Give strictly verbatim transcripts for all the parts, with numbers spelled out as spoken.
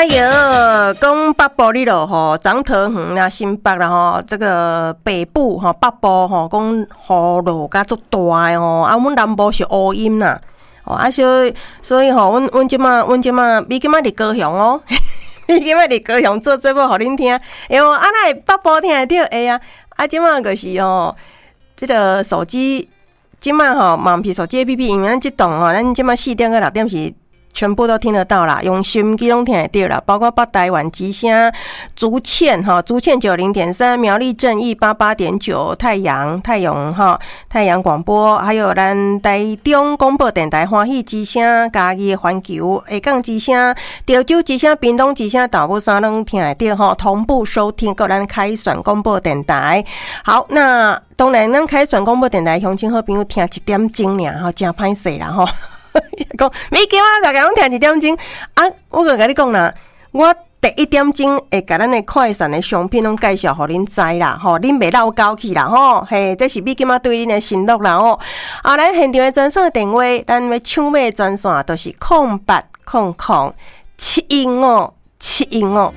哎呦，讲北部里咯吼，长桃园啦、新北啦吼，这个北部吼、北部吼，讲雨落甲足大诶吼，啊，阮南部是乌阴啦，哦，啊，所以所以吼，阮阮即马阮即马，你即马伫高雄哦，你即马伫高雄做节目互恁听，哎呦，啊，来北部听会到会啊，啊，即马就是吼，即个手机即马吼，嘛毋是手机 A P P， 因为咱即栋吼，咱即马四点到六点是。全部都听得到啦，用收音机拢听得到啦，包括北台湾之声、竹堑哈、竹堑九零点三、苗栗正义八八点九、太阳太阳哈、太阳广播，还有咱台中广播电台欢喜之声、嘉义环球下港之声、潮州之声、屏东之声、大埔三拢听得到哈，同步收听个咱开选广播电台。好，那当然咱开选广播电台乡亲好朋友听一点钟尔吼，真歹势啦吼。讲，你今仔大家拢听一点钟啊！我个甲你讲啦，我第一点钟会甲咱的快闪的商品拢介绍互恁知啦，吼，恁袂落高去啦，吼，嘿，这是你今仔对恁的承诺啦，吼。啊，咱现场的专线电话，咱要抢买的专线都是空八空空七一五七一五。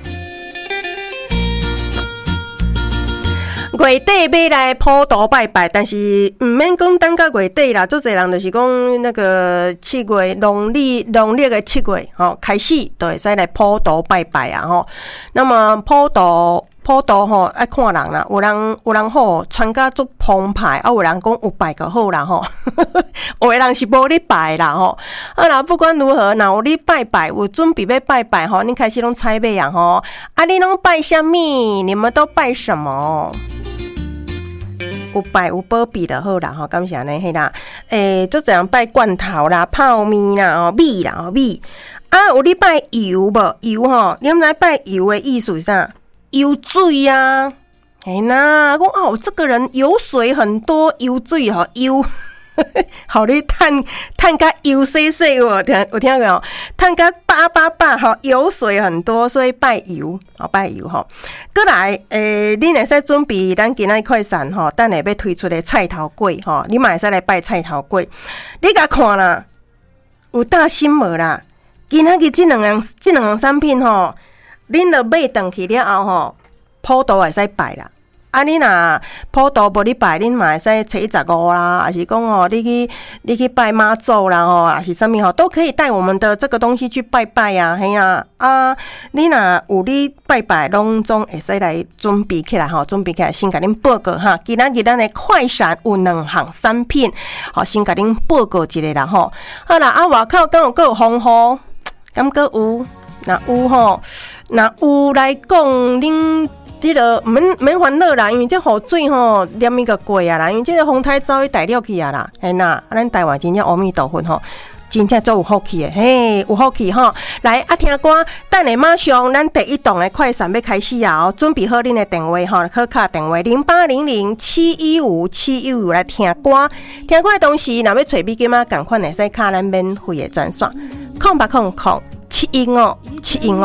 月底要来普渡拜拜，但是毋免讲等到月底啦，做侪人就是讲那个七月农历农历的七月吼开始，就会使来普渡拜拜啊吼。那么普渡普渡吼爱看人啦，有人有人好穿甲足澎湃，啊有人讲有拜就好啦吼，有的人是无咧拜啦吼。啊啦，不管如何，若有你拜拜，有准备要拜拜吼，你开始拢猜买啊吼。啊，你拢拜啥物？你们都拜什么？有拜有保庇就好啦吼，感谢安尼嘿啦。诶，做这样拜罐头啦、泡面啦、哦米啦、哦米。啊，有你拜油无？油吼，你毋知拜油的意思是啥？油水啊！哎呐，讲哦，这个人油水很多，油水吼油。好，你趁趁甲油洗洗，我听我听过哦，趁甲叭叭叭，吼油水很多，所以拜油，好拜油吼。过来，诶、欸，你会使准备咱今仔快闪吼，等下要推出的菜头粿吼，你嘛会使来拜菜头粿。你甲看啦，有大心无啦？今仔日这两样这两样产品吼，恁著买回去了后吼，普渡会使拜啦。啊，你若普渡无你拜，恁嘛会使初一十五啦，还是讲哦，你去你去拜妈祖啦吼，还是啥物吼，都可以带我们的这个东西去拜拜啊，嘿啊啊！你若有你拜拜，拢总会使来准备起来吼，准备起来先甲恁报告哈。今仔日咱的快闪有两项产品，好，先甲恁报告一下啦吼。好啦，啊，外口敢有够有风雨，敢够有？若有吼，若有来讲恁。这个免免烦恼啦，因为这雨水吼黏伊个过啊啦，因为这个风台早已带了去啊啦，嘿呐，咱台湾真正阿弥陀佛吼，真正做有福气的，嘿，有福气吼。来啊，听歌，等下马上咱第一档的快闪要开始啊！准备好恁的电话吼，好卡电话零八零零七一五七一五来听歌，听歌的同时，若要找笔记嘛，赶快来使卡咱免费的专线，空八空空七一五七一五。